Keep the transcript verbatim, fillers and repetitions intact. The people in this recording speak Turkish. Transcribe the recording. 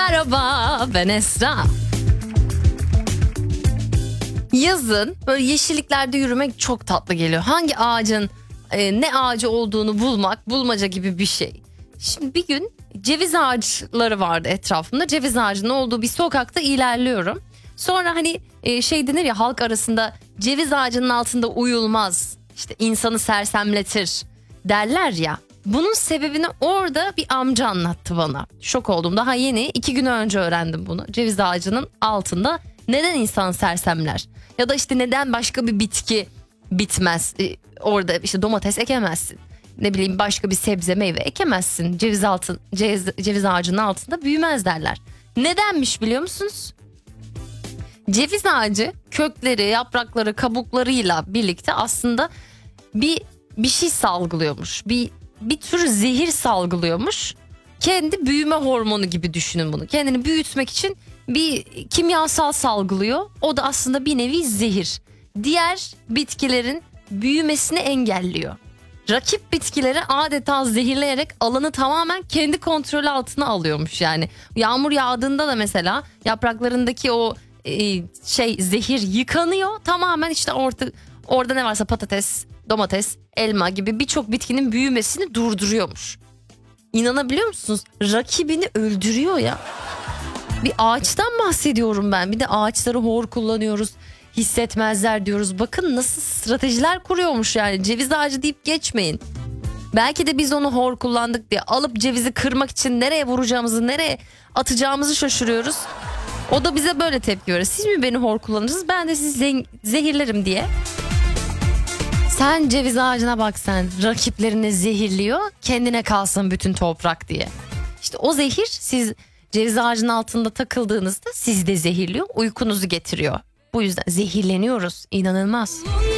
Merhaba, ben Esra. Yazın böyle yeşilliklerde yürümek çok tatlı geliyor. Hangi ağacın e, ne ağacı olduğunu bulmak bulmaca gibi bir şey. Şimdi bir gün ceviz ağaçları vardı etrafımda. Ceviz ağacının olduğu bir sokakta ilerliyorum. Sonra hani e, şey denir ya, halk arasında ceviz ağacının altında uyulmaz, İşte insanı sersemletir derler ya. Bunun sebebini orada bir amca anlattı bana. Şok oldum. Daha yeni iki gün önce öğrendim bunu. Ceviz ağacının altında neden insan sersemler? Ya da işte neden başka bir bitki bitmez? Ee, orada işte domates ekemezsin. Ne bileyim başka bir sebze meyve ekemezsin. Ceviz altın ceviz, ceviz ağacının altında büyümez derler. Nedenmiş biliyor musunuz? Ceviz ağacı kökleri, yaprakları, kabuklarıyla birlikte aslında bir bir şey salgılıyormuş. Bir bir tür zehir salgılıyormuş. Kendi büyüme hormonu gibi düşünün bunu. Kendini büyütmek için bir kimyasal salgılıyor. O da aslında bir nevi zehir. Diğer bitkilerin büyümesini engelliyor. Rakip bitkileri adeta zehirleyerek alanı tamamen kendi kontrolü altına alıyormuş yani. Yağmur yağdığında da mesela yapraklarındaki o e, şey zehir yıkanıyor. Tamamen işte orta, orada ne varsa patates, domates, elma gibi birçok bitkinin büyümesini durduruyormuş. İnanabiliyor musunuz? Rakibini öldürüyor ya. Bir ağaçtan bahsediyorum ben. Bir de ağaçları hor kullanıyoruz. Hissetmezler diyoruz. Bakın nasıl stratejiler kuruyormuş yani. Ceviz ağacı deyip geçmeyin. Belki de biz onu hor kullandık diye alıp cevizi kırmak için nereye vuracağımızı, nereye atacağımızı şaşırıyoruz. O da bize böyle tepki veriyor. Siz mi beni hor kullanırsınız, ben de sizi zehirlerim diye. Sen ceviz ağacına bak sen. Rakiplerini zehirliyor, kendine kalsın bütün toprak diye. İşte o zehir siz ceviz ağacının altında takıldığınızda sizi de zehirliyor, uykunuzu getiriyor. Bu yüzden zehirleniyoruz. İnanılmaz.